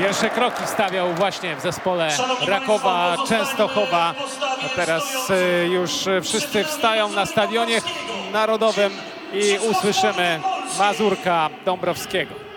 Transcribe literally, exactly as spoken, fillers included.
Pierwsze kroki stawiał właśnie w zespole Rakowa Częstochowa. A teraz y, już wszyscy wstają na stadionie narodowym i usłyszymy Mazurka Dąbrowskiego.